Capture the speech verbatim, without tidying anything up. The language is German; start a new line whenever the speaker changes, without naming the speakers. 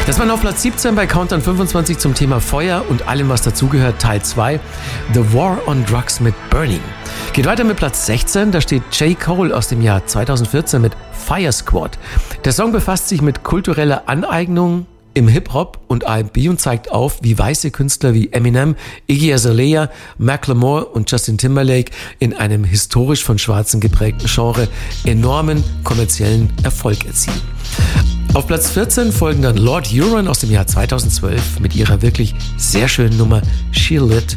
Das war auf Platz siebzehn bei Countdown fünfundzwanzig zum Thema Feuer und allem, was dazugehört, Teil zwei, The War on Drugs mit Burning. Geht weiter mit Platz sechzehn, da steht J. Cole aus dem Jahr zweitausendvierzehn mit Fire Squad. Der Song befasst sich mit kultureller Aneignung im Hip-Hop und R and B und zeigt auf, wie weiße Künstler wie Eminem, Iggy Azalea, Macklemore und Justin Timberlake in einem historisch von Schwarzen geprägten Genre enormen kommerziellen Erfolg erzielen. Auf Platz vierzehn folgen dann Lord Huron aus dem Jahr zweitausendzwölf mit ihrer wirklich sehr schönen Nummer She Lit